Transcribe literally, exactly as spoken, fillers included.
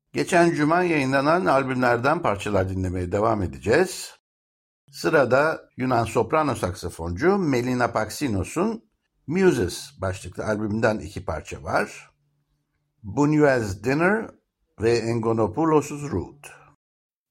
Geçen cuma yayınlanan albümlerden parçalar dinlemeye devam edeceğiz. Sırada Yunan soprano saksafoncu Melina Paxinos'un Muses başlıklı albümünden iki parça var. Buñuel's Dinner ve Engonopoulos's Route.